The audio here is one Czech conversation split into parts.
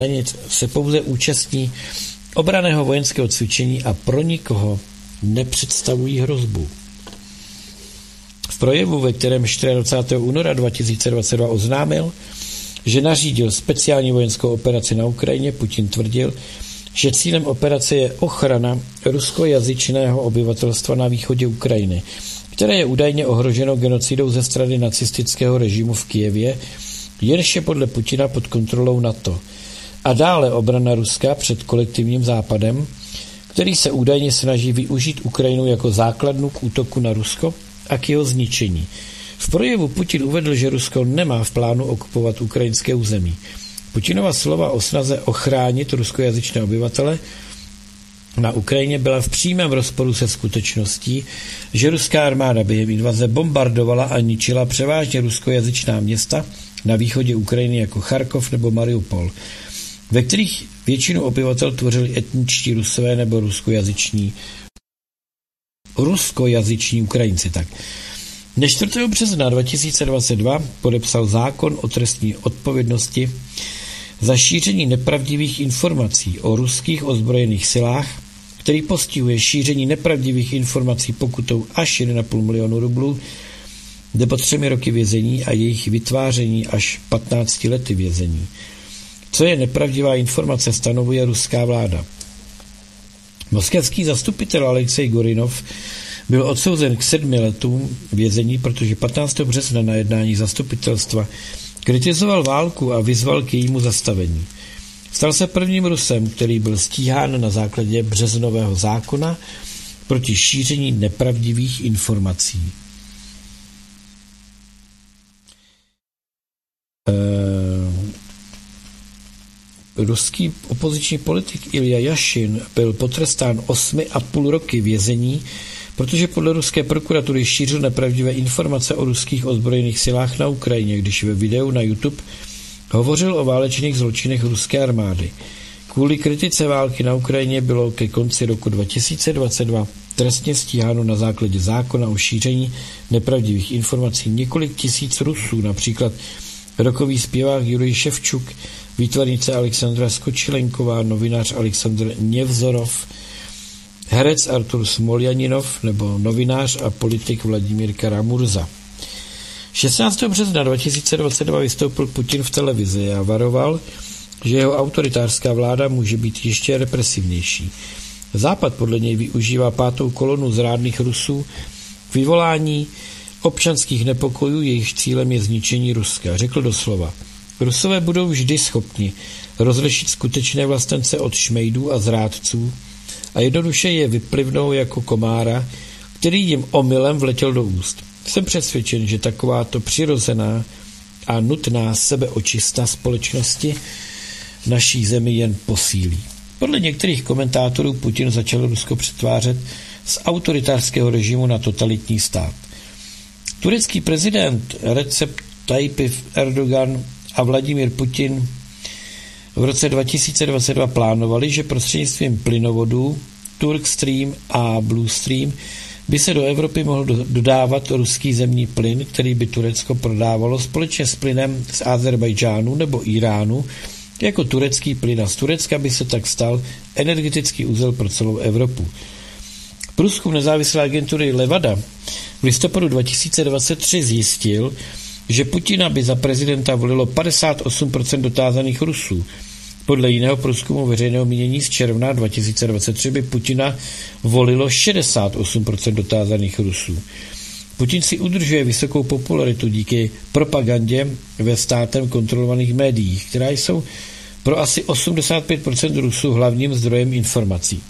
se pouze účastní obranného vojenského cvičení a pro nikoho nepředstavují hrozbu. V projevu, ve kterém 24. února 2022 oznámil, že nařídil speciální vojenskou operaci na Ukrajině, Putin tvrdil, že cílem operace je ochrana ruskojazyčného obyvatelstva na východě Ukrajiny, které je údajně ohroženo genocidou ze strany nacistického režimu v Kyjevě, jenž je podle Putina pod kontrolou NATO. A dále obrana Ruska před kolektivním západem, který se údajně snaží využít Ukrajinu jako základnu k útoku na Rusko a k jeho zničení. V projevu Putin uvedl, že Rusko nemá v plánu okupovat ukrajinské území. Putinova slova o snaze ochránit ruskojazyčné obyvatele na Ukrajině byla v přímém rozporu se skutečností, že ruská armáda během invaze bombardovala a ničila převážně ruskojazyčná města na východě Ukrajiny jako Charkov nebo Mariupol, ve kterých většinu obyvatel tvořili etničtí Rusové nebo ruskojazyční Ukrajinci. Tak. Dne 4. března 2022 podepsal zákon o trestní odpovědnosti za šíření nepravdivých informací o ruských ozbrojených silách, který postihuje šíření nepravdivých informací pokutou až 1,5 milionu rublů nebo 3 roky vězení a jejich vytváření až 15 lety vězení. Co je nepravdivá informace, stanovuje ruská vláda. Moskevský zastupitel Alexej Gorinov byl odsouzen k 7 letům vězení, protože 15. března na jednání zastupitelstva kritizoval válku a vyzval k jejímu zastavení. Stal se prvním Rusem, který byl stíhán na základě březnového zákona proti šíření nepravdivých informací. Ruský opoziční politik Ilja Jašin byl potrestán 8,5 roky vězení, protože podle ruské prokuratury šířil nepravdivé informace o ruských ozbrojených silách na Ukrajině, když ve videu na YouTube hovořil o válečných zločinech ruské armády. Kvůli kritice války na Ukrajině bylo ke konci roku 2022 trestně stíháno na základě zákona o šíření nepravdivých informací několik tisíc Rusů, například rockový zpěvák Jurij Ševčuk, výtvarnice Alexandra Skočilenková, novinář Alexandr Nevzorov, herec Artur Smoljaninov nebo novinář a politik Vladimír Kara-Murza. 16. března 2022 vystoupil Putin v televizi a varoval, že jeho autoritářská vláda může být ještě represivnější. Západ podle něj využívá 5. kolonu zrádných Rusů k vyvolání občanských nepokojů, jejichž cílem je zničení Ruska. Řekl doslova: Rusové budou vždy schopni rozlišit skutečné vlastence od šmejdů a zrádců a jednoduše je vyplivnou jako komára, který jim omylem vletěl do úst. Jsem přesvědčen, že takováto přirozená a nutná sebeočista společnosti naší zemi jen posílí. Podle některých komentátorů Putin začal Rusko přetvářet z autoritářského režimu na totalitní stát. Turecký prezident Recep Tayyip Erdogan a Vladimír Putin v roce 2022 plánovali, že prostřednictvím plynovodů Turk Stream a Blue Stream by se do Evropy mohl dodávat ruský zemní plyn, který by Turecko prodávalo společně s plynem z Azerbajdžánu nebo Iránu jako turecký plyn, a z Turecka by se tak stal energetický uzel pro celou Evropu. Průzkum nezávislé agentury Levada v listopadu 2023 zjistil, že Putina by za prezidenta volilo 58% dotázaných Rusů. Podle jiného průzkumu veřejného mínění z června 2023 by Putina volilo 68% dotázaných Rusů. Putin si udržuje vysokou popularitu díky propagandě ve státem kontrolovaných médiích, která jsou pro asi 85% Rusů hlavním zdrojem informací.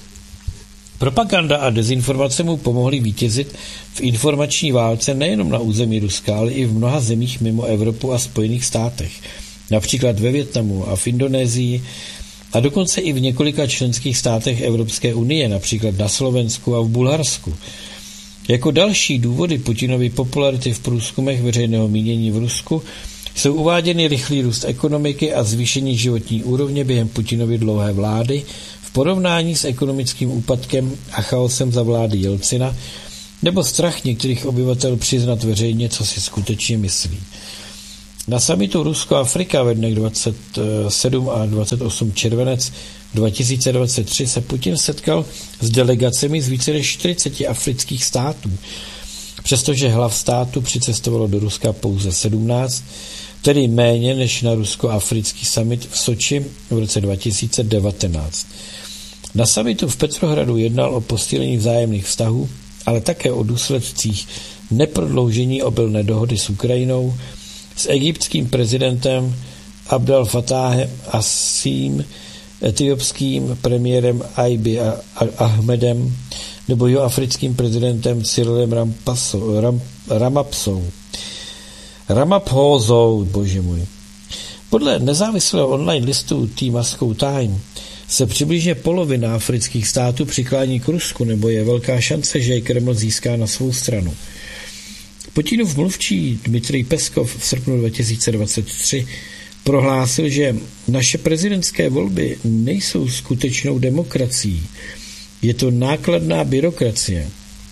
Propaganda a dezinformace mu pomohly vítězit v informační válce nejenom na území Ruska, ale i v mnoha zemích mimo Evropu a Spojených státech, například ve Vietnamu a v Indonésii a dokonce i v několika členských státech Evropské unie, například na Slovensku a v Bulharsku. Jako další důvody Putinovy popularity v průzkumech veřejného mínění v Rusku jsou uváděny rychlý růst ekonomiky a zvýšení životní úrovně během Putinovy dlouhé vlády v porovnání s ekonomickým úpadkem a chaosem za vlády Jelcina, nebo strach některých obyvatel přiznat veřejně, co si skutečně myslí. Na summitu Rusko-Afrika ve dnech 27 a 28 červenec 2023 se Putin setkal s delegacemi z více než 40 afrických států. Přestože hlav státu přicestovalo do Ruska pouze 17, tedy méně než na rusko-africký summit v Soči v roce 2019. Na summitu v Petrohradu jednal o posílení vzájemných vztahů, ale také o důsledcích neprodloužení obilné dohody s Ukrajinou, s egyptským prezidentem Abdel Fattáhem Assím, etiopským premiérem Abiy Ahmedem nebo jihoafrickým prezidentem Cyrilem Ramaphosa, bože můj. Podle nezávislého online listu Moscow Time se přibližně polovina afrických států přiklání k Rusku, nebo je velká šance, že je Kreml získá na svou stranu. Putinův mluvčí Dmitrij Peskov v srpnu 2023 prohlásil, že naše prezidentské volby nejsou skutečnou demokracií. Je to nákladná byrokracie.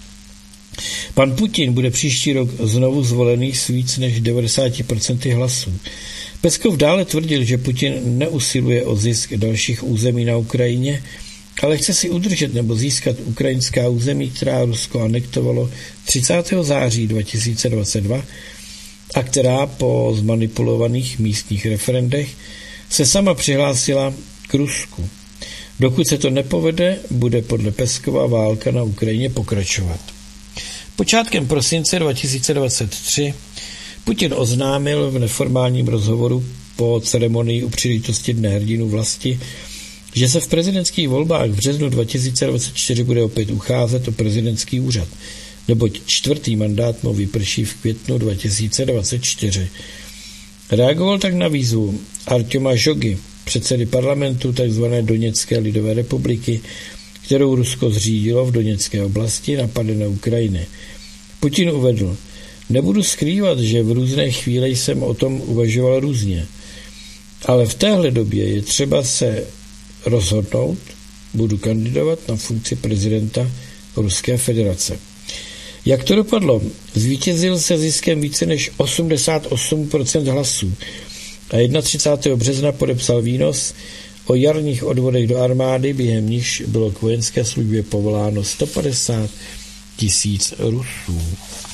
Pan Putin bude příští rok znovu zvolený s víc než 90% hlasů. Peskov dále tvrdil, že Putin neusiluje o zisk dalších území na Ukrajině, ale chce si udržet nebo získat ukrajinská území, která Rusko anektovalo 30. září 2022 a která po zmanipulovaných místních referendech se sama přihlásila k Rusku. Dokud se to nepovede, bude podle Peskova válka na Ukrajině pokračovat. Počátkem prosince 2023 Putin oznámil v neformálním rozhovoru po ceremonii u příležitosti Dne hrdinů vlasti, že se v prezidentských volbách v březnu 2024 bude opět ucházet o prezidentský úřad, neboť čtvrtý mandát mu vyprší v květnu 2024. Reagoval tak na výzvu Artjoma Žogy, předsedy parlamentu tzv. Doněcké lidové republiky, kterou Rusko zřídilo v Doněcké oblasti napadené Ukrajiny. Putin uvedl: nebudu skrývat, že v různé chvíli jsem o tom uvažoval různě, ale v téhle době je třeba se rozhodnout, budu kandidovat na funkci prezidenta Ruské federace. Jak to dopadlo? Zvítězil se ziskem více než 88% hlasů a 31. března podepsal výnos o jarních odvodech do armády, během níž bylo k vojenské službě povoláno 150 000 Rusů.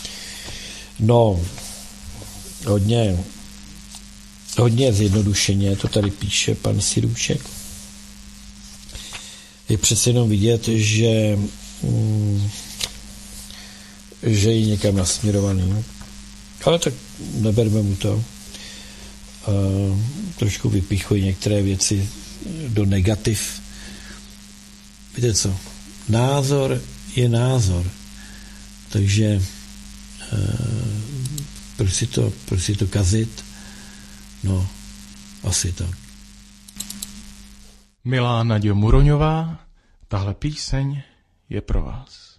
No, hodně zjednodušeně to tady píše pan Sirůček. Je přece jenom vidět, že je někam nasměrovaný. Ale tak neberme mu to. Trošku vypichuji některé věci do negativ. Víte co? Názor je názor. Takže proč si to kazit? No, asi tak. Milá Naďo Muroňová, tahle píseň je pro vás.